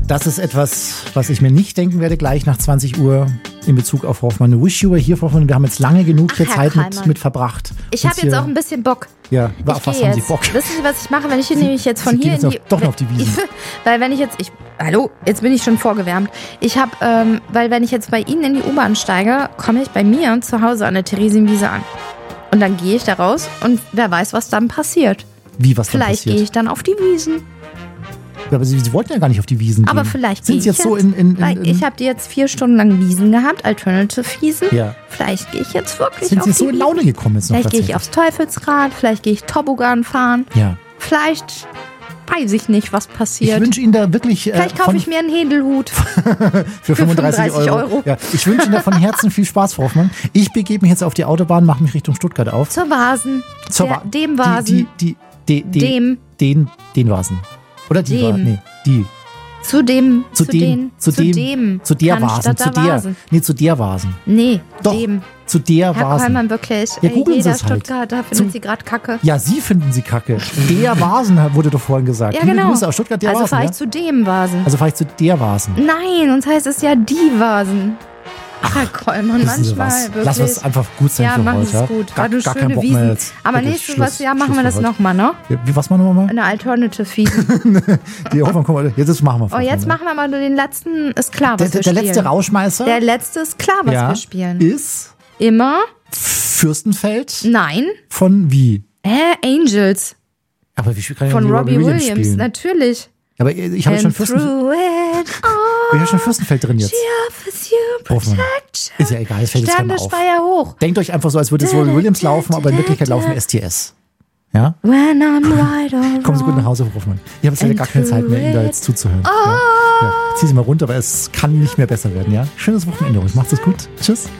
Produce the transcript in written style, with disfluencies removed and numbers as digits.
Das ist etwas, was ich mir nicht denken werde, gleich nach 20 Uhr in Bezug auf Hoffmann. Wish you were here, Frau Hoffmann. Wir haben jetzt lange genug hier Zeit mit verbracht. Ich habe jetzt auch ein bisschen Bock. Ja, auf was haben Sie Bock? Wissen Sie, was ich mache, wenn ich hier nämlich jetzt von hier in die... Doch noch auf die Wiesen. Weil wenn ich jetzt... Hallo, jetzt bin ich schon vorgewärmt. Weil wenn ich jetzt bei Ihnen in die U-Bahn steige, komme ich bei mir zu Hause an der Theresienwiese an. Und dann gehe ich da raus und wer weiß, was dann passiert. Wie, was dann passiert? Vielleicht gehe ich dann auf die Wiesen. Ja, aber Sie wollten ja gar nicht auf die Wiesen gehen. Aber vielleicht gehe ich jetzt so in ich habe jetzt 4 Stunden lang Wiesen gehabt, Alternative Wiesen. Ja. Vielleicht gehe ich jetzt wirklich sind auf Sie die so in Laune gekommen jetzt noch? Vielleicht gehe ich aufs Teufelsrad, vielleicht gehe ich Toboggan fahren. Ja. Vielleicht weiß ich nicht, was passiert. Ich wünsche Ihnen da wirklich... Vielleicht kaufe ich mir einen Hädelhut. für 35 Euro. Ja, ich wünsche Ihnen da von Herzen viel Spaß, Frau Hoffmann. Ich begebe mich jetzt auf die Autobahn, mache mich Richtung Stuttgart auf. Zur Vasen. Dem Vasen. Den Vasen. Oder die Vasen? Nee, die. Zu der Vasen. Nee, zu der Vasen. Nee, doch, dem. Zu der Herr Vasen. Kollmann, wirklich. Ja, googeln Sie jeder es halt. Stuttgarter findet sie gerade kacke. Ja, Sie finden sie kacke. Der Vasen wurde doch vorhin gesagt. Ja, genau. Grüße aus Stuttgart, der also Vasen. fahre ich zu dem Vasen. Also fahre ich zu der Vasen. Nein, uns heißt es ja die Vasen. Ach, Herr Kollmann, manchmal wirklich. Lass es einfach gut sein für heute. Ja, gut. Gar schöne kein Bock Wiesen. mehr jetzt. Aber nächstes Jahr machen wir das nochmal, ne? Ja, was machen wir nochmal? Eine Alternative Wiesen. Die Hoffmann, guck mal, jetzt machen wir. Oh, jetzt machen wir mal nur den letzten, ist klar, was wir spielen. Der letzte Rauschmeißer? Der letzte ist klar, was wir spielen. Ist? Immer? Fürstenfeld? Nein. Von wie? Angels. Aber wie kann ich von Robbie Williams spielen? Natürlich. Aber ich habe schon Fürstenfeld drin jetzt. Ist ja egal, das fällt jetzt mal auf. Hoch. Denkt euch einfach so, als würde es Robbie Williams laufen, aber in Wirklichkeit laufen STS. Ja? When I'm right or Kommen Sie gut nach Hause, Frau Hoffmann. Ich habe jetzt leider gar keine Zeit mehr, Ihnen da jetzt zuzuhören. Ja. Zieh Sie mal runter, aber es kann nicht mehr besser werden. Ja? Schönes Wochenende. Macht's es gut. Tschüss.